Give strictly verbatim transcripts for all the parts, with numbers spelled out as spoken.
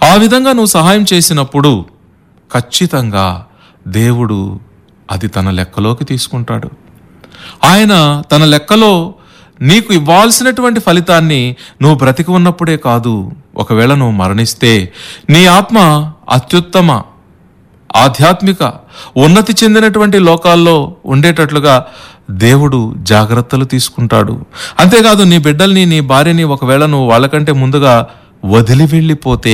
ఆ విధంగా నువ్వు సహాయం చేసినప్పుడు ఖచ్చితంగా దేవుడు అది తన లెక్కలోకి తీసుకుంటాడు. ఆయన తన లెక్కలో నీకు ఇవ్వాల్సినటువంటి ఫలితాన్ని నువ్వు బ్రతికి ఉన్నప్పుడే కాదు, ఒకవేళ నువ్వు మరణిస్తే నీ ఆత్మ అత్యుత్తమ ఆధ్యాత్మిక ఉన్నతి చెందినటువంటి లోకాల్లో ఉండేటట్లుగా దేవుడు జాగ్రత్తలు తీసుకుంటాడు. అంతేకాదు, నీ బిడ్డల్ని నీ భార్యని ఒకవేళ నువ్వు వాళ్ళకంటే ముందుగా వదిలి వెళ్ళిపోతే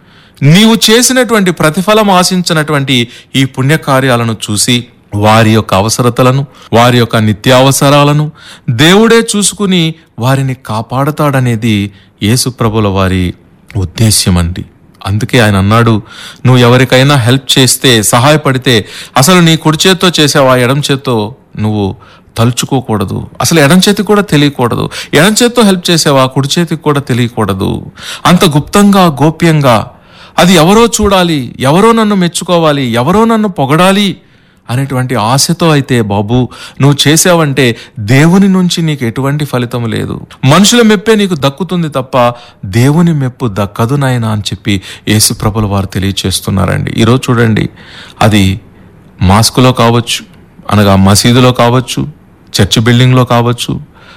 నీవు చేసినటువంటి ప్రతిఫలం ఆశించినటువంటి ఈ పుణ్యకార్యాలను చూసి వారి యొక్క అవసరతలను, వారి యొక్క నిత్యావసరాలను దేవుడే చూసుకుని వారిని కాపాడతాడనేది యేసుప్రభుల వారి ఉద్దేశ్యం అండి. అందుకే ఆయన అన్నాడు, నువ్వు ఎవరికైనా హెల్ప్ చేస్తే, సహాయపడితే అసలు నీ కుడి చేత్తో చేసావా, ఎడం చేత్తో నువ్వు తలుచుకోకూడదు. అసలు ఎడం చేతికి కూడా తెలియకూడదు. ఎడం చేత్తో హెల్ప్ చేసావా, కుడి చేతికి కూడా తెలియకూడదు. అంత గుప్తంగా, గోప్యంగా, అది ఎవరో చూడాలి, ఎవరో నన్ను మెచ్చుకోవాలి, ఎవరో నన్ను పొగడాలి అనేటువంటి ఆశతో అయితే బాబు నువ్వు చేసావంటే దేవుని నుంచి నీకు ఎటువంటి ఫలితం లేదు. మనుషుల మెప్పే నీకు దక్కుతుంది తప్ప దేవుని మెప్పు దక్కదు నాయనా అని చెప్పి యేసుప్రభుల వారు తెలియచేస్తున్నారండి. ఈరోజు చూడండి, అది మాస్కులో కావచ్చు, అనగా మసీదులో కావచ్చు, చర్చ్ బిల్డింగ్లో కావచ్చు,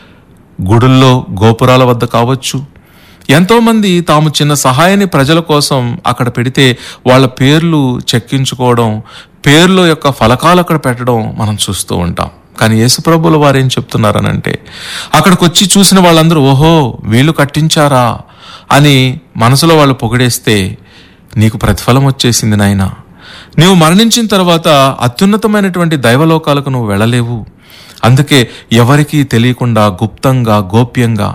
గుడుల్లో గోపురాల వద్ద కావచ్చు, ఎంతోమంది తాము చిన్న సహాయాన్ని ప్రజల కోసం అక్కడ పెడితే వాళ్ళ పేర్లు చెక్కించుకోవడం, పేర్ల యొక్క ఫలకాలు అక్కడ పెట్టడం మనం చూస్తూ ఉంటాం. కానీ యేసుప్రభుల వారు ఏం చెప్తున్నారనంటే, అక్కడికి వచ్చి చూసిన వాళ్ళందరూ ఓహో వీళ్ళు కట్టించారా అని మనసులో వాళ్ళు పొగిడేస్తే నీకు ప్రతిఫలం వచ్చేసింది నాయనా. నీవు మరణించిన తర్వాత అత్యున్నతమైనటువంటి దైవలోకాలకు నువ్వు వెళ్ళలేవు. అందుకే ఎవరికీ తెలియకుండా గుప్తంగా, గోప్యంగా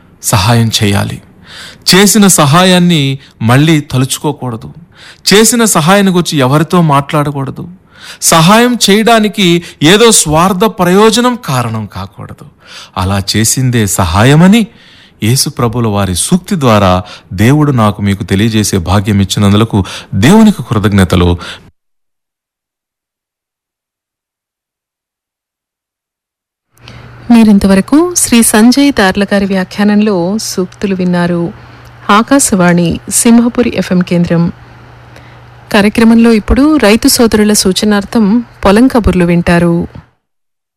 సహాయం చేయాలి. చేసిన సహాయాన్ని మళ్ళీ తలుచుకోకూడదు. చేసిన సహాయాన్ని గురించి ఎవరితో మాట్లాడకూడదు. సహాయం చేయడానికి ఏదో స్వార్థ ప్రయోజనం కారణం కాకూడదు. అలా చేసిందే సహాయమని యేసుప్రభుల వారి సూక్తి ద్వారా దేవుడు నాకు మీకు తెలియజేసే భాగ్యం ఇచ్చినందుకు దేవునికి కృతజ్ఞతలు. మీరింతవరకు శ్రీ సంజయ్ దార్ల గారి వ్యాఖ్యానంలో సూక్తులు విన్నారు. ఆకాశవాణి సింహపురి ఎఫ్ఎం కేంద్రం. కార్యక్రమంలో ఇప్పుడు రైతు సోదరుల సూచనార్థం పొలం కబుర్లు వింటారు.